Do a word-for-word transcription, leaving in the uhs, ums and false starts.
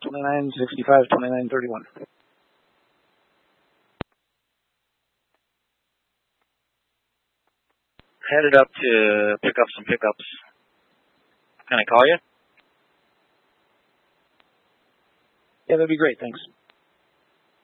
twenty-nine sixty-five, twenty-nine thirty-one. Headed up to pick up some pickups. Can I call you? Yeah, that'd be great. Thanks.